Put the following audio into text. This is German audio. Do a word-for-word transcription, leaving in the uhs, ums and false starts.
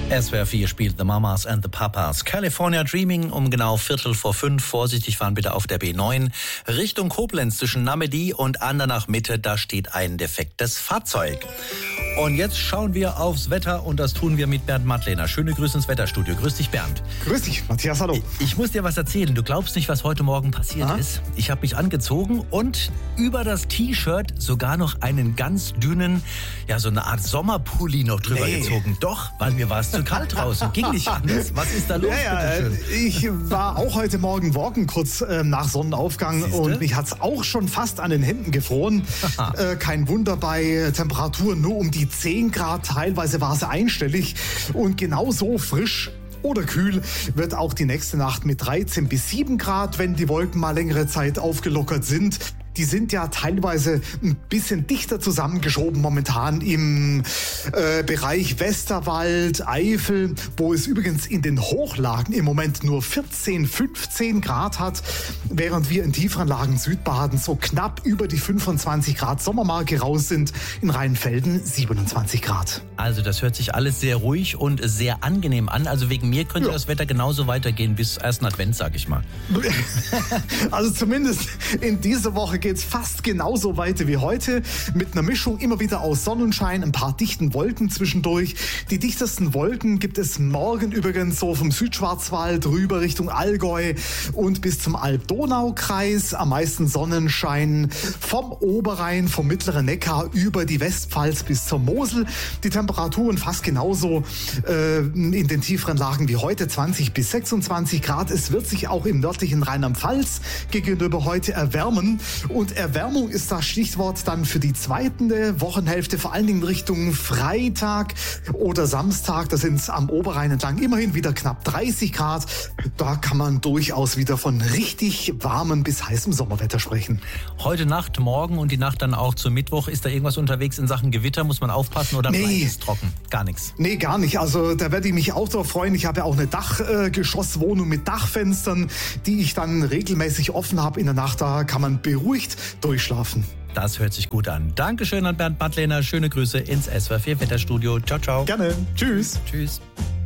S W R vier spielt The Mamas and the Papas. California Dreaming um genau Viertel vor fünf. Vorsichtig fahren bitte auf der B neun. Richtung Koblenz zwischen Namedy und Andernach Mitte, da steht ein defektes Fahrzeug. Und jetzt schauen wir aufs Wetter und das tun wir mit Bernd Madlener. Schöne Grüße ins Wetterstudio. Grüß dich, Bernd. Grüß dich, Matthias, hallo. Ich, ich muss dir was erzählen. Du glaubst nicht, was heute Morgen passiert Aha. ist. Ich habe mich angezogen und über das T-Shirt sogar noch einen ganz dünnen, ja so eine Art Sommerpulli noch drüber nee. gezogen. Doch, weil mir war es zu kalt draußen. Ging nicht anders. Was ist da los? Ja, ja, ich war auch heute Morgen walken, kurz äh, nach Sonnenaufgang. Siehste? Und mich hat es auch schon fast an den Händen gefroren. äh, kein Wunder bei Temperaturen nur um die zehn Grad. Teilweise war es einstellig. Und genauso frisch oder kühl wird auch die nächste Nacht mit dreizehn bis sieben Grad, wenn die Wolken mal längere Zeit aufgelockert sind. Die sind ja teilweise ein bisschen dichter zusammengeschoben momentan im äh, Bereich Westerwald, Eifel, wo es übrigens in den Hochlagen im Moment nur vierzehn, fünfzehn Grad hat, während wir in tieferen Lagen Südbaden so knapp über die fünfundzwanzig Grad Sommermarke raus sind, in Rheinfelden siebenundzwanzig Grad. Also das hört sich alles sehr ruhig und sehr angenehm an. Also wegen mir könnte ja. das Wetter genauso weitergehen bis ersten Advent, sag ich mal. Also zumindest in dieser Woche geht es fast genauso weiter wie heute, mit einer Mischung immer wieder aus Sonnenschein, ein paar dichten Wolken zwischendurch. Die dichtesten Wolken gibt es morgen übrigens so vom Südschwarzwald rüber Richtung Allgäu und bis zum Alb-Donau-Kreis. Am meisten Sonnenschein vom Oberrhein, vom mittleren Neckar über die Westpfalz bis zur Mosel. Die Temperaturen fast genauso äh, in den tieferen Lagen wie heute, zwanzig bis sechsundzwanzig Grad. Es wird sich auch im nördlichen Rheinland-Pfalz gegenüber heute erwärmen. Und Erwärmung ist das Stichwort dann für die zweite Wochenhälfte, vor allen Dingen Richtung Freitag oder Samstag. Da sind es am Oberrhein entlang immerhin wieder knapp dreißig Grad. Da kann man durchaus wieder von richtig warmem bis heißem Sommerwetter sprechen. Heute Nacht, morgen und die Nacht dann auch zum Mittwoch. Ist da irgendwas unterwegs in Sachen Gewitter? Muss man aufpassen oder nee. bleibt es trocken? Gar nichts? Nee, gar nicht. Also da werde ich mich auch drauf freuen. Ich habe ja auch eine Dachgeschosswohnung mit Dachfenstern, die ich dann regelmäßig offen habe in der Nacht. Da kann man beruhigt durchschlafen. Das hört sich gut an. Dankeschön an Bernd Madlener. Schöne Grüße ins S W R vier Wetterstudio. Ciao, ciao. Gerne. Tschüss. Tschüss.